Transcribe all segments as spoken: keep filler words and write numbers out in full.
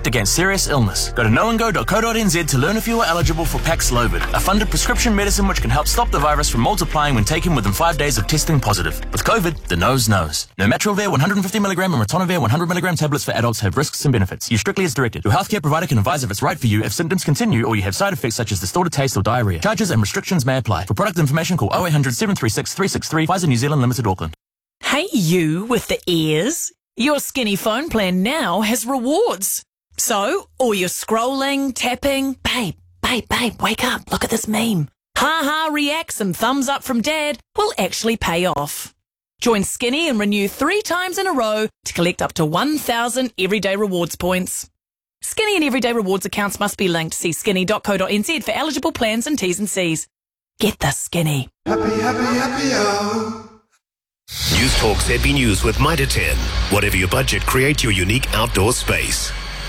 protect against serious illness. Go to knowandgo dot co dot n z to learn if you are eligible for Paxlovid, a funded prescription medicine which can help stop the virus from multiplying when taken within five days of testing positive. With COVID, the nose knows. Nirmatrelvir one hundred fifty milligram and ritonavir one hundred milligram tablets for adults have risks and benefits. Use strictly as directed. Your healthcare provider can advise if it's right for you if symptoms continue or you have side effects such as distorted taste or diarrhea. Charges and restrictions may apply. For product information, call oh eight hundred, seven three six, three six three. Pfizer New Zealand Limited, Auckland. Hey you with the ears. Your skinny phone plan now has rewards. So, all your scrolling, tapping, babe, babe, babe, wake up, look at this meme. Ha-ha reacts and thumbs up from dad will actually pay off. Join Skinny and renew three times in a row to collect up to one thousand Everyday Rewards points. Skinny and Everyday Rewards accounts must be linked. See skinny dot co dot n z for eligible plans and T's and C's. Get the Skinny. Happy, happy, happy, oh. News Talk Z B News with Mitre ten. Whatever your budget, create your unique outdoor space.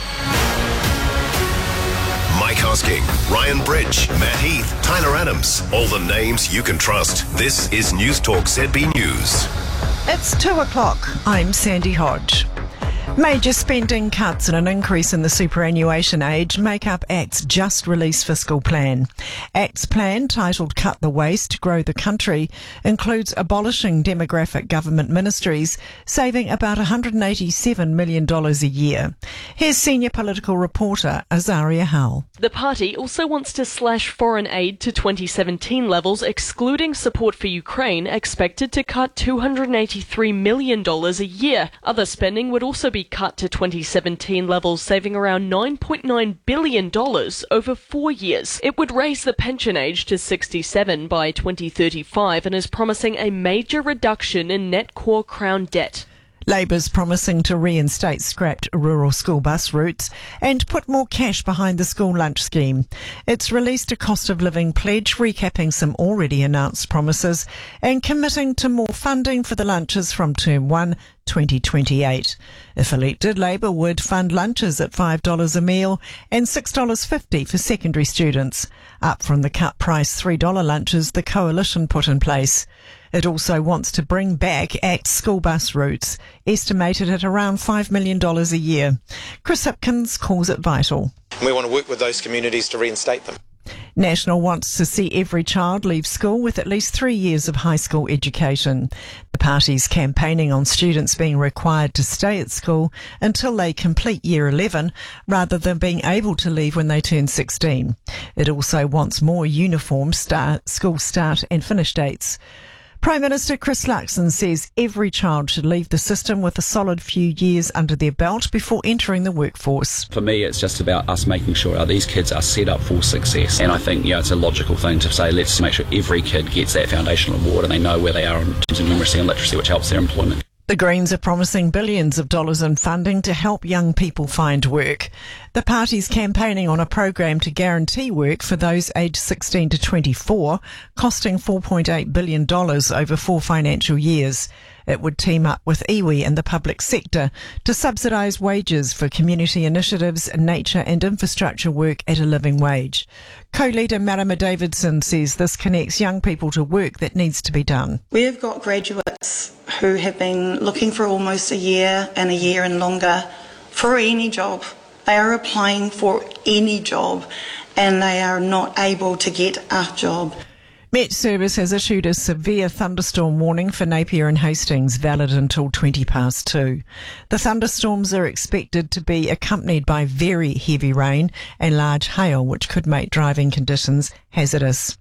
Mike Hosking, Ryan Bridge, Matt Heath, Tyler Adams. All the names you can trust. This is News Talk Z B News. It's two o'clock. I'm Sandy Hodge. Major spending cuts and an increase in the superannuation age make up ACT's just-released fiscal plan. ACT's plan, titled Cut the Waste, Grow the Country, includes abolishing demographic government ministries, saving about one hundred eighty-seven million dollars a year. Here's senior political reporter Azaria Hull. The party also wants to slash foreign aid to twenty seventeen levels, excluding support for Ukraine, expected to cut two hundred eighty-three million dollars a year. Other spending would also be cut to twenty seventeen levels, saving around nine point nine billion dollars over four years. It would raise the pension age to sixty-seven by twenty thirty-five and is promising a major reduction in net core Crown debt. Labour's promising to reinstate scrapped rural school bus routes and put more cash behind the school lunch scheme. It's released a cost of living pledge, recapping some already announced promises and committing to more funding for the lunches from term one, twenty twenty-eight. If elected, Labour would fund lunches at five dollars a meal and six dollars fifty for secondary students, up from the cut price three dollars lunches the coalition put in place. It also wants to bring back ACT school bus routes, estimated at around five million dollars a year. Chris Hipkins calls it vital. We want to work with those communities to reinstate them. National wants to see every child leave school with at least three years of high school education. The party's campaigning on students being required to stay at school until they complete year eleven, rather than being able to leave when they turn sixteen. It also wants more uniform start, school start and finish dates. Prime Minister Chris Luxon says every child should leave the system with a solid few years under their belt before entering the workforce. For me, it's just about us making sure that these kids are set up for success. And I think, you know, it's a logical thing to say, let's make sure every kid gets that foundational award and they know where they are in terms of numeracy and literacy, which helps their employment. The Greens are promising billions of dollars in funding to help young people find work. The party's campaigning on a program to guarantee work for those aged sixteen to twenty-four, costing four point eight billion dollars over four financial years. It would team up with iwi and the public sector to subsidise wages for community initiatives, nature and infrastructure work at a living wage. Co-leader Marama Davidson says this connects young people to work that needs to be done. We've got graduates who have been looking for almost a year and a year and longer for any job. They are applying for any job and they are not able to get a job. Met Service has issued a severe thunderstorm warning for Napier and Hastings, valid until twenty past two. The thunderstorms are expected to be accompanied by very heavy rain and large hail, which could make driving conditions hazardous.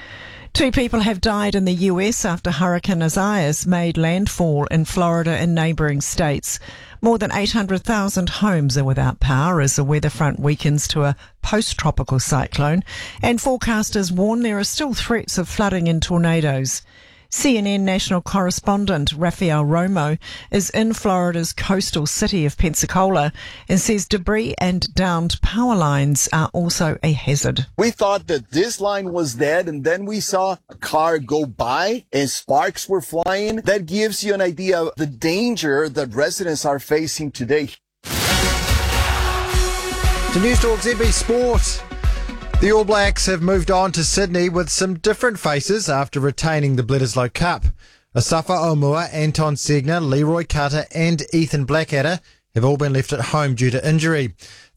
Two people have died in the U S after Hurricane Isaias made landfall in Florida and neighbouring states. More than eight hundred thousand homes are without power as the weather front weakens to a post-tropical cyclone, and forecasters warn there are still threats of flooding and tornadoes. C N N national correspondent Rafael Romo is in Florida's coastal city of Pensacola and says debris and downed power lines are also a hazard. We thought that this line was dead, and then we saw a car go by and sparks were flying. That gives you an idea of the danger that residents are facing today. To News Talk Z B Sport. The All Blacks have moved on to Sydney with some different faces after retaining the Bledisloe Cup. Asafa Omua, Anton Segner, Leroy Carter and Ethan Blackadder have all been left at home due to injury.